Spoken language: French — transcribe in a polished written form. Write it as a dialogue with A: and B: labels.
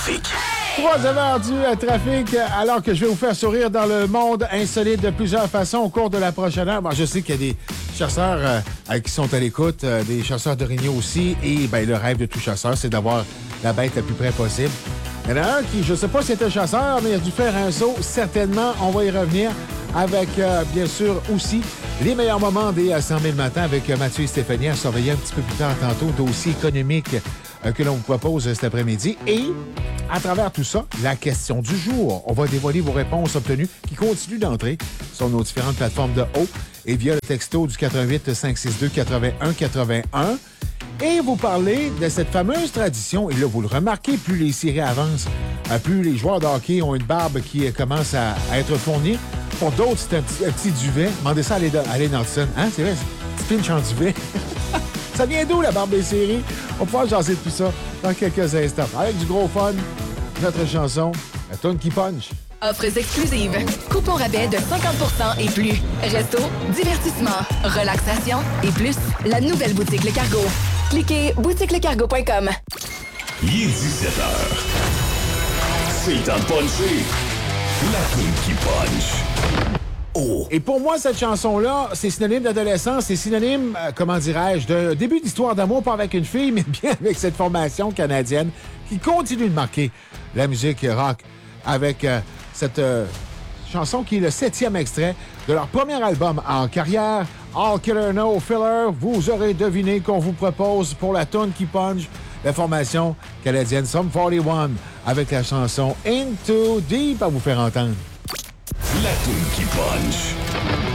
A: trafic.
B: 3 heures du trafic, alors que je vais vous faire sourire dans le monde insolite de plusieurs façons au cours de la prochaine heure. Moi, je sais qu'il y a des chasseurs qui sont à l'écoute, des chasseurs d'orignaux aussi, et ben, le rêve de tout chasseur, c'est d'avoir la bête le plus près possible. Il y en a un qui, je ne sais pas si c'était chasseur, mais il a dû faire un saut. Certainement, on va y revenir avec, bien sûr, aussi les meilleurs moments des 100 000 matins avec Mathieu et Stéphanie à surveiller un petit peu plus tard tantôt, dossier économique que l'on vous propose cet après-midi. Et à travers tout ça, la question du jour. On va dévoiler vos réponses obtenues qui continuent d'entrer sur nos différentes plateformes de haut et via le texto du 88 562 81 81. Et vous parlez de cette fameuse tradition, et là, vous le remarquez, plus les séries avancent, plus les joueurs de hockey ont une barbe qui commence à être fournie. Pour d'autres, c'est un petit duvet. Demandez ça à Alain Nelson. Hein, c'est vrai, un petit pinch en duvet. Ça vient d'où, la barbe des séries? On va pouvoir jaser de tout ça dans quelques instants. Avec du gros fun, notre chanson, la toune qui punch.
C: Offres exclusives. Coupons rabais de 50% et plus. Resto, divertissement, relaxation et plus. La nouvelle boutique Le Cargo. Cliquez boutiquelecargo.com.
A: Il est 17h. C'est le temps de puncher. La toune qui punch. Oh.
B: Et pour moi, cette chanson-là, c'est synonyme d'adolescence, c'est synonyme, comment dirais-je, de début d'histoire d'amour, pas avec une fille, mais bien avec cette formation canadienne qui continue de marquer la musique rock avec cette chanson qui est le 7e extrait de leur premier album en carrière, All Killer No Filler. Vous aurez deviné qu'on vous propose pour la toune qui punch la formation canadienne Sum 41 avec la chanson Into Deep à vous faire entendre.
A: La toune qui punch.